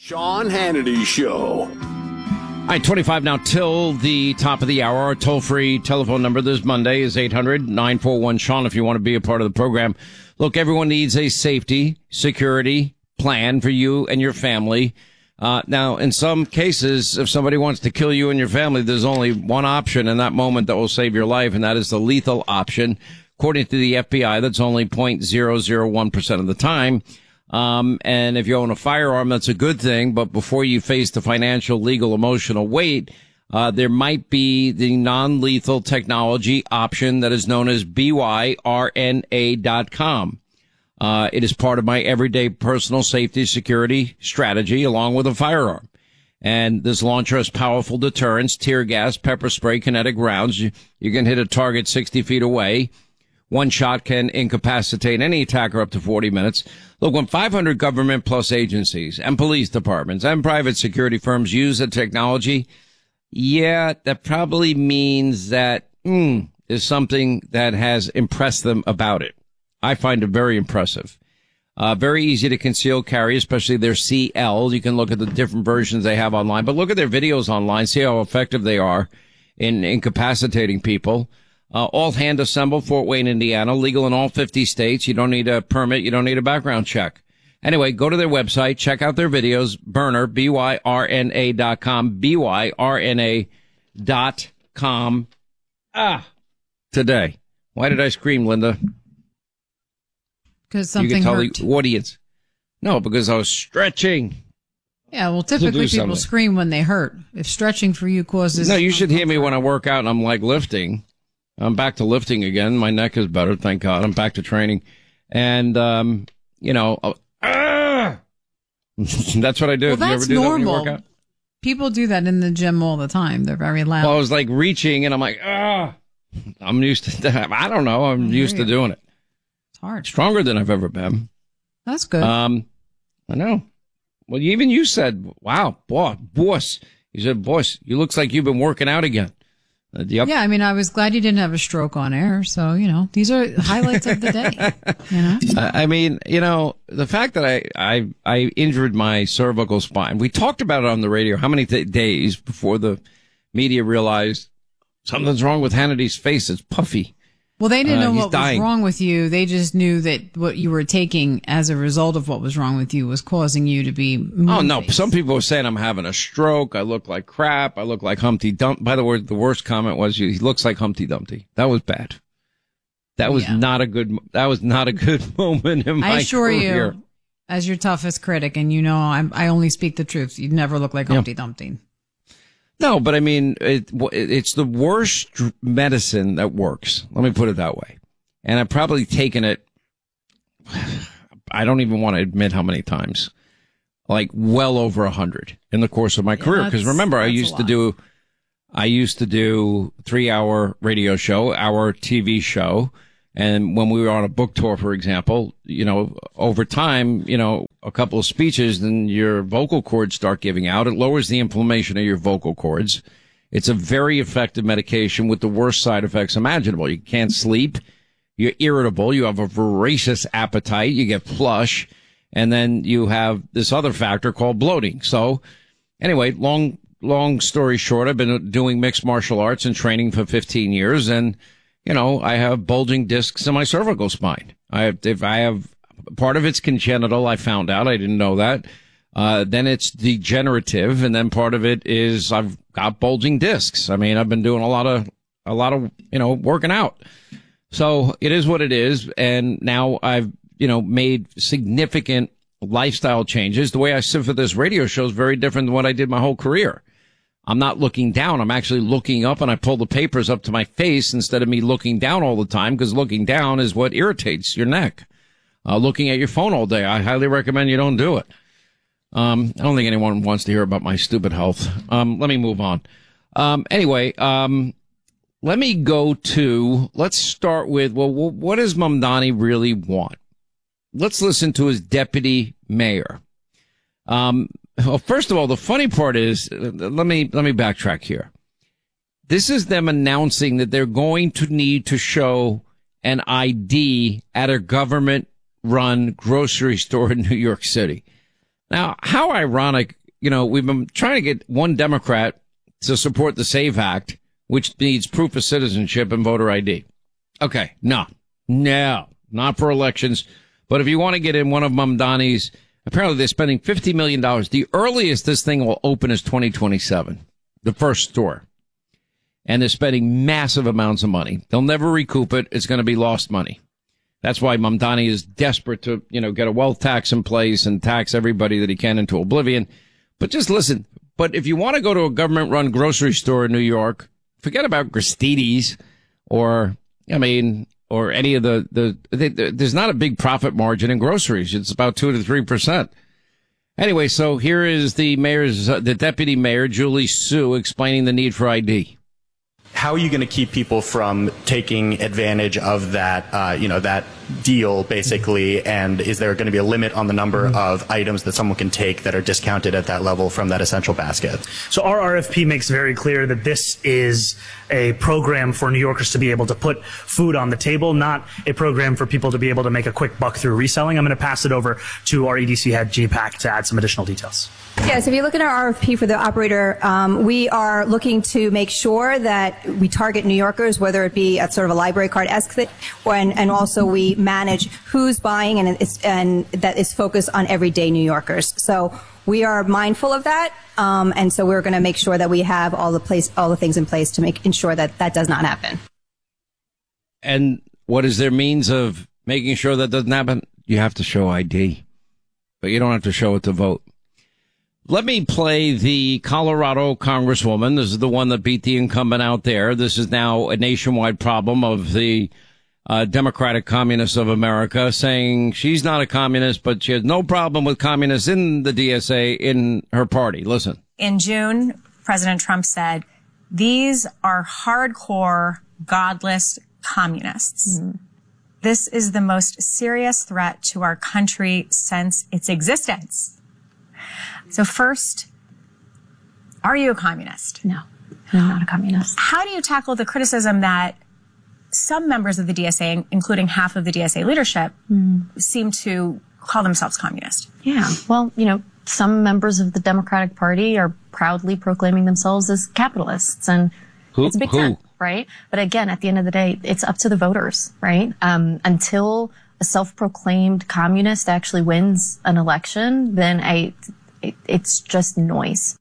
Sean Hannity Show. All right, 25 now till the top of the hour. Our toll-free telephone number this Monday is 800-941-SEAN if you want to be a part of the program. Look, everyone needs a safety, security plan for you and your family. Now, in some cases, if somebody wants to kill you and your family, there's only one option in that moment that will save your life, and that is the lethal option. According to the FBI, that's only 0.001% of the time. And if you own a firearm, that's a good thing. But before you face the financial, legal, emotional weight, there might be the non-lethal technology option that is known as BYRNA.com. It is part of my everyday personal safety security strategy along with a firearm. And this launcher has powerful deterrents, tear gas, pepper spray, kinetic rounds. You can hit a target 60 feet away. One shot can incapacitate any attacker up to 40 minutes. Look, when 500 government plus agencies and police departments and private security firms use the technology, yeah, that probably means that is something that has impressed them about it. I find it very impressive. Very easy to conceal carry, especially their CL. You can look at the different versions they have online, but look at their videos online, see how effective they are in incapacitating people. All hand assembled, Fort Wayne, Indiana, legal in all 50 states. You don't need a permit. You don't need a background check. Anyway, go to their website, check out their videos, Byrna, BYRNA.com, BYRNA.com. Today. Why did I scream, Linda? Because something you can tell hurt. the audience. No, because I was stretching. Yeah, well, typically people scream when they hurt. If stretching for you causes... No, you should hear me when I work out and I'm like lifting. I'm back to lifting again. My neck is better, thank God. I'm back to training. And, that's what I do. Well, do you ever that's do normal. That when you work out? People do that in the gym all the time. They're very loud. Well, I was like reaching and I'm like, I'm used to that. I don't know. I'm used to doing it. It's hard. Stronger than I've ever been. That's good. I know. Well, even you said, wow, boss. You said, boss, you looks like you've been working out again. Yep. Yeah, I mean, I was glad you didn't have a stroke on air. So, these are highlights of the day. I mean, the fact that I injured my cervical spine, we talked about it on the radio how many days before the media realized something's wrong with Hannity's face. It's puffy. Well, they didn't know what dying. was wrong with you. They just knew that what you were taking as a result of what was wrong with you was causing you to be Oh, no. Some people were saying I'm having a stroke. I look like crap. I look like Humpty Dumpty. By the way, the worst comment was he looks like Humpty Dumpty. That was bad. That was not a good moment in my career. I assure you, as your toughest critic, and I only speak the truth, you'd never look like Humpty Dumpty. No, but I mean, it's the worst medicine that works. Let me put it that way. And I've probably taken it, I don't even want to admit how many times, like well over 100 in the course of my career. Because remember, I used to do 3-hour radio show, hour TV show. And when we were on a book tour, for example, over time, a couple of speeches, then your vocal cords start giving out. It lowers the inflammation of your vocal cords. It's a very effective medication with the worst side effects imaginable. You can't sleep. You're irritable. You have a voracious appetite. You get flush. And then you have this other factor called bloating. So anyway, long story short, I've been doing mixed martial arts and training for 15 years. And I have bulging discs in my cervical spine. If I have part of it's congenital, I found out. I didn't know that. Then it's degenerative, and then part of it is I've got bulging discs. I mean, I've been doing a lot of working out. So it is what it is. And now I've, made significant lifestyle changes. The way I sit for this radio show is very different than what I did my whole career. I'm not looking down. I'm actually looking up, and I pull the papers up to my face instead of me looking down all the time, because looking down is what irritates your neck. Looking at your phone all day, I highly recommend you don't do it. I don't think anyone wants to hear about my stupid health. Let me move on. Anyway, let's start with, what does Mamdani really want? Let's listen to his deputy mayor. Well, first of all, the funny part is, let me backtrack here. This is them announcing that they're going to need to show an ID at a government-run grocery store in New York City. Now, how ironic, we've been trying to get one Democrat to support the SAVE Act, which needs proof of citizenship and voter ID. Okay, no, not for elections. But if you want to get in one of Mamdani's, apparently they're spending $50 million. The earliest this thing will open is 2027, the first store. And they're spending massive amounts of money. They'll never recoup it. It's going to be lost money. That's why Mamdani is desperate to, get a wealth tax in place and tax everybody that he can into oblivion. But just listen. But if you want to go to a government-run grocery store in New York, forget about Gristedes or any of there's not a big profit margin in groceries. It's about 2 to 3%. Anyway, so here is the deputy mayor, Julie Su, explaining the need for ID. How are you going to keep people from taking advantage of that, that deal, basically? And is there going to be a limit on the number of items that someone can take that are discounted at that level from that essential basket? So our RFP makes very clear that this is a program for New Yorkers to be able to put food on the table, not a program for people to be able to make a quick buck through reselling. I'm going to pass it over to our EDC head, GPAC, to add some additional details. Yes, if you look at our RFP for the operator, we are looking to make sure that we target New Yorkers, whether it be at sort of a library card-esque thing, and also we manage who's buying and that is focused on everyday New Yorkers. So we are mindful of that, and so we're going to make sure that we have all the things in place to ensure that that does not happen. And what is their means of making sure that doesn't happen? You have to show ID, but you don't have to show it to vote. Let me play the Colorado Congresswoman. This is the one that beat the incumbent out there. This is now a nationwide problem of the Democratic Communists of America, saying she's not a communist, but she has no problem with communists in the DSA in her party. Listen. In June, President Trump said, these are hardcore, godless communists. Mm-hmm. This is the most serious threat to our country since its existence. So first, are you a communist? No, I'm not a communist. How do you tackle the criticism that some members of the DSA, including half of the DSA leadership, seem to call themselves communist? Yeah, well, some members of the Democratic Party are proudly proclaiming themselves as capitalists, and it's a big tent, right? But again, at the end of the day, it's up to the voters, right? Until a self-proclaimed communist actually wins an election, then it's just noise.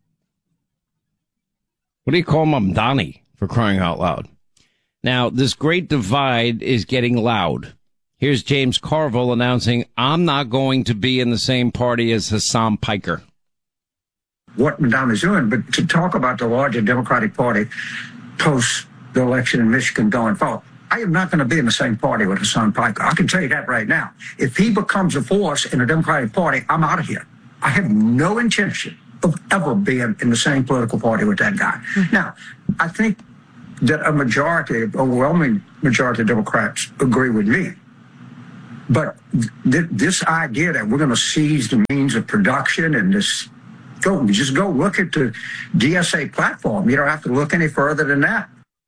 What do you call Mamdani, for crying out loud? Now, this great divide is getting loud. Here's James Carville announcing, I'm not going to be in the same party as Hassan Piker. What Mamdani's doing, but to talk about the larger Democratic Party post the election in Michigan going forward, I am not going to be in the same party with Hassan Piker. I can tell you that right now. If he becomes a force in the Democratic Party, I'm out of here. I have no intention of ever being in the same political party with that guy. Mm-hmm. Now, I think that overwhelming majority of Democrats agree with me. But this idea that we're going to seize the means of production and just go look at the DSA platform. You don't have to look any further than that.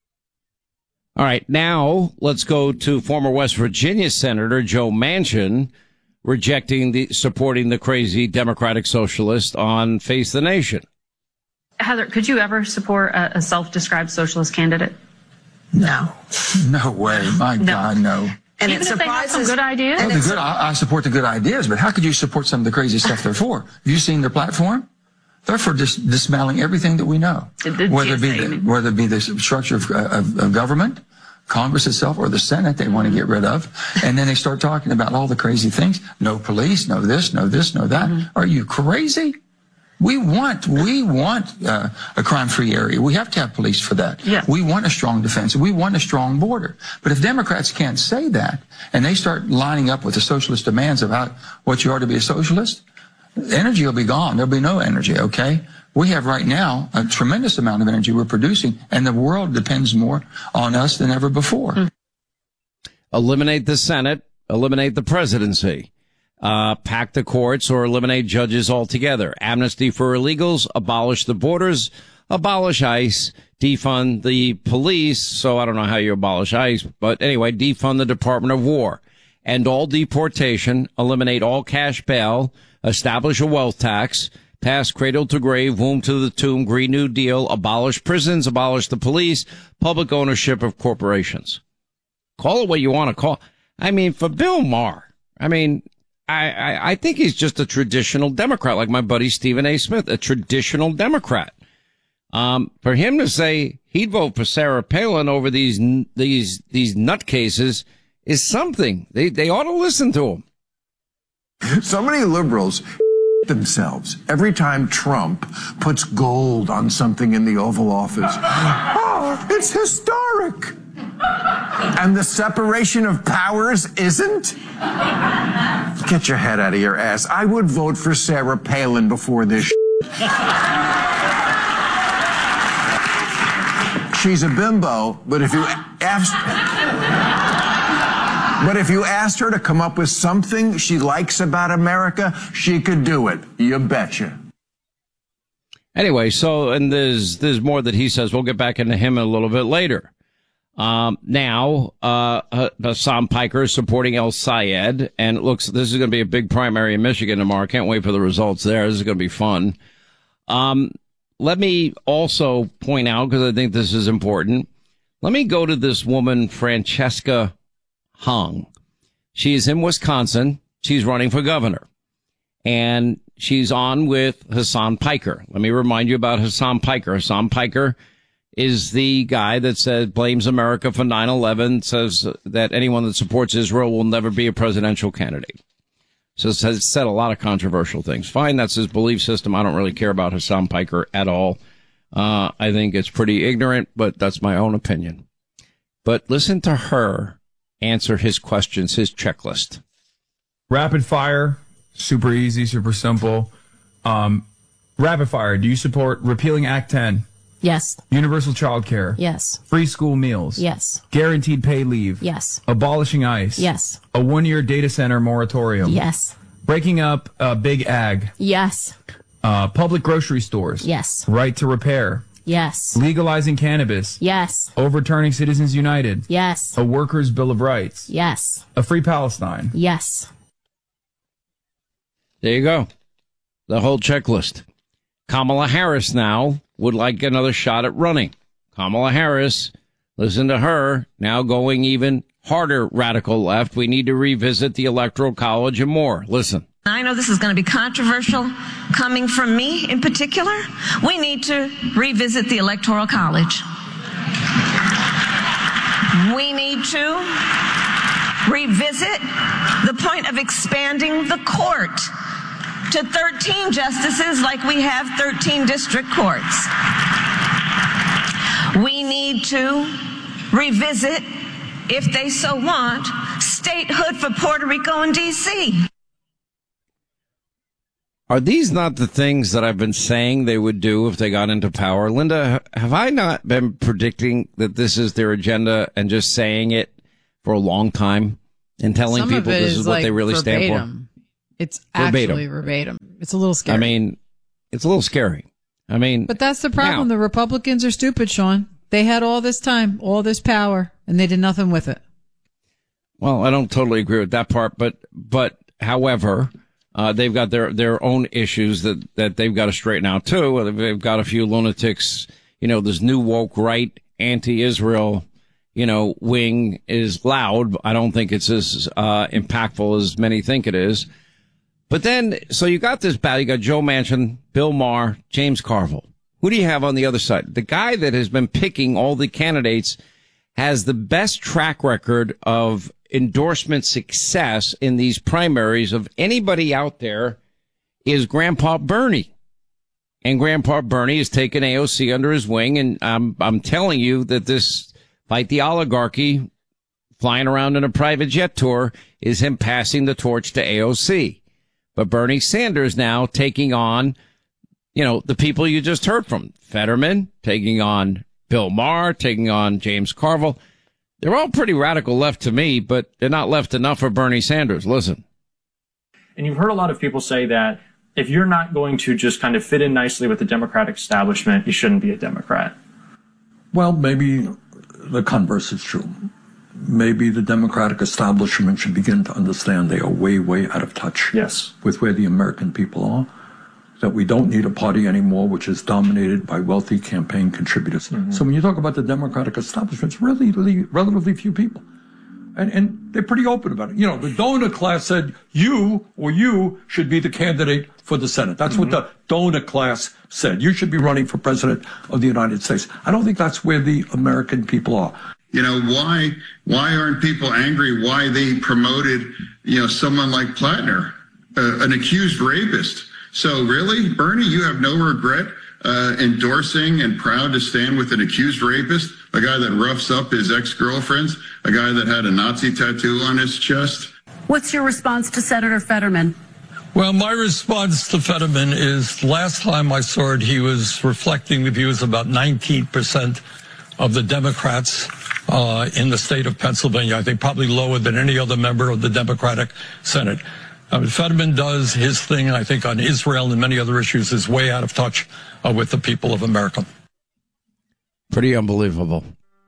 All right, now let's go to former West Virginia Senator Joe Manchin, supporting the crazy Democratic Socialist on Face the Nation. Heather, could you ever support a self-described socialist candidate? No. No way. My God, no. And even if they have some good ideas? I support the good ideas, but how could you support some of the crazy stuff they're for? Have you seen their platform? They're for dismantling everything that we know, whether it be the structure of government, Congress itself, or the Senate they want to get rid of. And then they start talking about all the crazy things. No police, no this, no that. Mm-hmm. Are you crazy? We want a crime-free area. We have to have police for that. Yeah. We want a strong defense. We want a strong border. But if Democrats can't say that, and they start lining up with the socialist demands about what you are to be a socialist, energy will be gone. There'll be no energy, okay? We have right now a tremendous amount of energy we're producing, and the world depends more on us than ever before. Eliminate the Senate, eliminate the presidency, pack the courts, or eliminate judges altogether. Amnesty for illegals, abolish the borders, abolish ICE, defund the police. So I don't know how you abolish ICE, but anyway, defund the Department of War. End all deportation, eliminate all cash bail, establish a wealth tax, pass cradle to grave, womb to the tomb, Green New Deal, abolish prisons, abolish the police, public ownership of corporations. Call it what you want to call. I mean, for Bill Maher, I think he's just a traditional Democrat, like my buddy Stephen A. Smith, a traditional Democrat. For him to say he'd vote for Sarah Palin over these nutcases is something. They ought to listen to him. So many liberals themselves every time Trump puts gold on something in the Oval Office. Oh, it's historic. And the separation of powers isn't? Get your head out of your ass. I would vote for Sarah Palin before this. She's a bimbo, but if you asked her to come up with something she likes about America, she could do it. You betcha. Anyway, and there's more that he says. We'll get back into him a little bit later. Now, Hassan Piker is supporting El Sayed, and it looks, this is going to be a big primary in Michigan tomorrow. Can't wait for the results there. This is going to be fun. Let me also point out, because I think this is important, let me go to this woman, Francesca Hung. She's in Wisconsin. She's running for governor. And she's on with Hassan Piker. Let me remind you about Hassan Piker. Hassan Piker is the guy that blames America for 9/11, says that anyone that supports Israel will never be a presidential candidate. So has said a lot of controversial things. Fine, that's his belief system. I don't really care about Hassan Piker at all. I think it's pretty ignorant, but that's my own opinion. But listen to her answer his questions, his checklist. Rapid fire, super easy, super simple. Rapid fire, do you support repealing Act 10? Yes. Universal child care? Yes. Free school meals? Yes. Guaranteed pay leave? Yes. Abolishing ICE? Yes. A 1-year data center moratorium? Yes. Breaking up Big Ag? Yes. Public grocery stores? Yes. Right to repair? Yes. Legalizing cannabis? Yes. Overturning Citizens United? Yes. A workers' bill of rights? Yes. A free Palestine? Yes. There you go. The whole checklist. Kamala Harris now would like another shot at running. Kamala Harris, listen to her, now going even harder radical left. We need to revisit the Electoral College and more. Listen. I know this is going to be controversial coming from me in particular. We need to revisit the Electoral College. We need to revisit the point of expanding the court to 13 justices like we have 13 district courts. We need to revisit, if they so want, statehood for Puerto Rico and D.C. Are these not the things that I've been saying they would do if they got into power? Linda, have I not been predicting that this is their agenda and just saying it for a long time and telling people this is what they really stand for? It's actually verbatim. It's a little scary. I mean, it's a little scary. I mean, but that's the problem. The Republicans are stupid, Sean. They had all this time, all this power, and they did nothing with it. Well, I don't totally agree with that part, but however, they've got their own issues that they've got to straighten out too. They've got a few lunatics. You know, this new woke right, anti-Israel, wing is loud. I don't think it's as impactful as many think it is. But then, so you got this battle. You got Joe Manchin, Bill Maher, James Carville. Who do you have on the other side? The guy that has been picking all the candidates has the best track record of endorsement success in these primaries of anybody out there is Grandpa Bernie. And Grandpa Bernie has taken AOC under his wing. And I'm telling you that this Fight the Oligarchy, flying around in a private jet tour, is him passing the torch to AOC. But Bernie Sanders now taking on, the people you just heard from. Fetterman, taking on Bill Maher, taking on James Carville. They're all pretty radical left to me, but they're not left enough for Bernie Sanders. Listen. And you've heard a lot of people say that if you're not going to just kind of fit in nicely with the Democratic establishment, you shouldn't be a Democrat. Well, maybe the converse is true. maybe the Democratic establishment should begin to understand they are way, way out of touch with where the American people are, that we don't need a party anymore which is dominated by wealthy campaign contributors. So when you talk about the Democratic establishment, it's really relatively few people. And they're pretty open about it. You know, the donor class said you should be the candidate for the Senate. That's what the donor class said. You should be running for president of the United States. I don't think that's where the American people are. You know, why aren't people angry? Why they promoted, someone like Plattner, an accused rapist? So really, Bernie, you have no regret endorsing and proud to stand with an accused rapist, a guy that roughs up his ex-girlfriends, a guy that had a Nazi tattoo on his chest? What's your response to Senator Fetterman? Well, my response to Fetterman is last time I saw it, he was reflecting the views of about 19% of the Democrats in the state of Pennsylvania. I think probably lower than any other member of the Democratic Senate. Fetterman does his thing, I think, on Israel and many other issues is way out of touch with the people of America. Pretty unbelievable.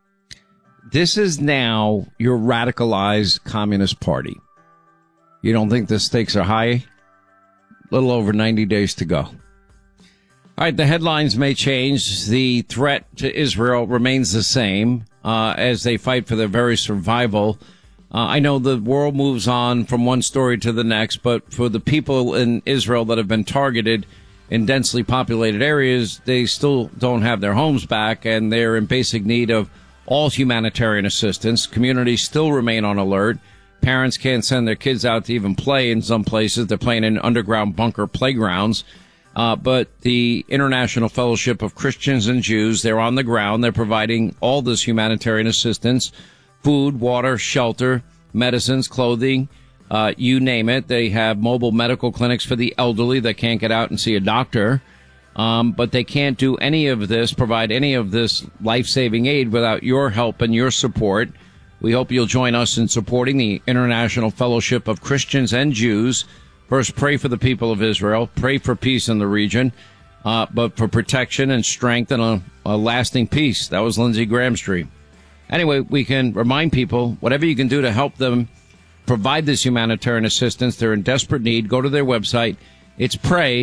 This is now your radicalized Communist Party. You don't think the stakes are high? A little over 90 days to go. All right, the headlines may change. The threat to Israel remains the same as they fight for their very survival. I know the world moves on from one story to the next, but for the people in Israel that have been targeted in densely populated areas, they still don't have their homes back, and they're in basic need of all humanitarian assistance. Communities still remain on alert. Parents can't send their kids out to even play in some places. They're playing in underground bunker playgrounds. But the International Fellowship of Christians and Jews, they're on the ground. They're providing all this humanitarian assistance, food, water, shelter, medicines, clothing, you name it. They have mobile medical clinics for the elderly that can't get out and see a doctor. But they can't do any of this, provide any of this life-saving aid without your help and your support. We hope you'll join us in supporting the International Fellowship of Christians and Jews. First, pray for the people of Israel, pray for peace in the region, but for protection and strength and a lasting peace. That was Lindsey Graham's dream. Anyway, we can remind people, whatever you can do to help them provide this humanitarian assistance, they're in desperate need. Go to their website. It's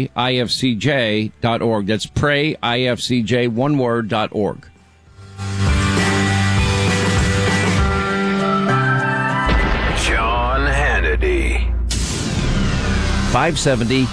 prayifcj.org. That's prayifcj, one word.org. Sean Hannity. 570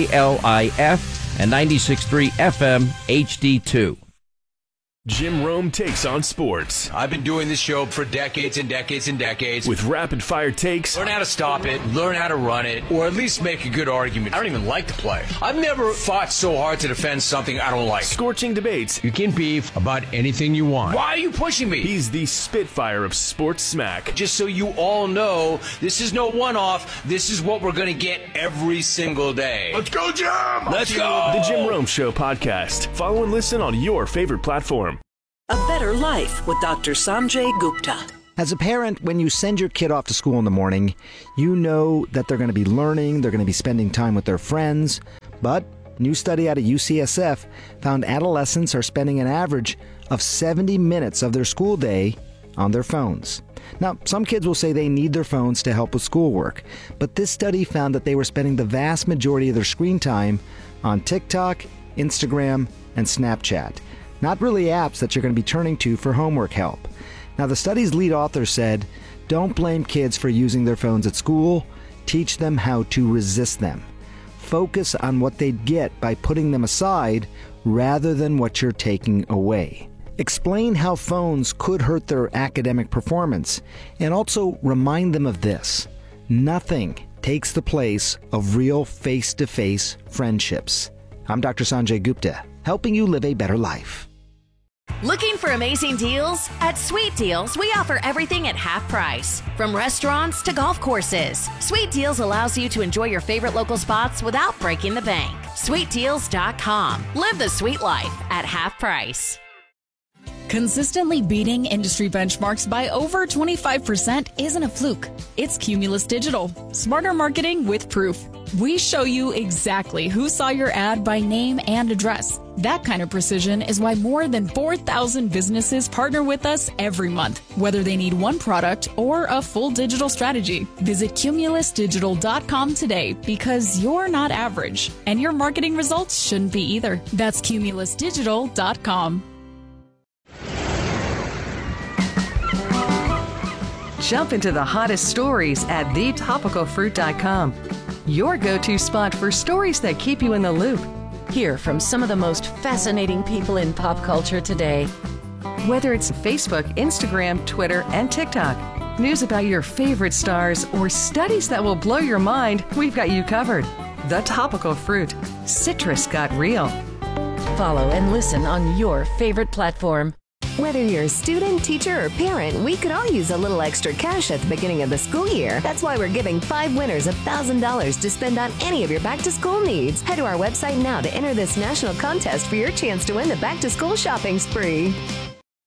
KLIF and 96.3 FM HD2. Jim Rome takes on sports. I've been doing this show for decades and decades and decades. With rapid fire takes. Learn how to stop it, learn how to run it, or at least make a good argument. I don't even like to play. I've never fought so hard to defend something I don't like. Scorching debates. You can beef about anything you want. Why are you pushing me? He's the Spitfire of sports smack. Just so you all know, this is no one-off. This is what we're going to get every single day. Let's go, Jim! Let's go! The Jim Rome Show podcast. Follow and listen on your favorite platform. A Better Life with Dr. Sanjay Gupta. As a parent, when you send your kid off to school in the morning, you know that they're going to be learning, they're going to be spending time with their friends. But a new study out of UCSF found adolescents are spending an average of 70 minutes of their school day on their phones. Now, some kids will say they need their phones to help with schoolwork, but this study found that they were spending the vast majority of their screen time on TikTok, Instagram, and Snapchat. Not really apps that you're going to be turning to for homework help. Now, the study's lead author said, don't blame kids for using their phones at school. Teach them how to resist them. Focus on what they'd get by putting them aside rather than what you're taking away. Explain how phones could hurt their academic performance, and also remind them of this. Nothing takes the place of real face-to-face friendships. I'm Dr. Sanjay Gupta, helping you live a better life. Looking for amazing deals? At Sweet Deals, we offer everything at half price. From restaurants to golf courses, Sweet Deals allows you to enjoy your favorite local spots without breaking the bank. SweetDeals.com. Live the sweet life at half price. Consistently beating industry benchmarks by over 25% isn't a fluke. It's Cumulus Digital. Smarter marketing with proof. We show you exactly who saw your ad by name and address. That kind of precision is why more than 4,000 businesses partner with us every month, whether they need one product or a full digital strategy. Visit CumulusDigital.com today because you're not average, and your marketing results shouldn't be either. That's CumulusDigital.com. Jump into the hottest stories at thetopicalfruit.com. Your go-to spot for stories that keep you in the loop. Hear from some of the most fascinating people in pop culture today. Whether it's Facebook, Instagram, Twitter, and TikTok, news about your favorite stars, or studies that will blow your mind, we've got you covered. The Topical Fruit. Citrus got real. Follow and listen on your favorite platform. Whether you're a student, teacher, or parent, we could all use a little extra cash at the beginning of the school year. That's why we're giving 5 winners $1,000 to spend on any of your back-to-school needs. Head to our website now to enter this national contest for your chance to win the back-to-school shopping spree.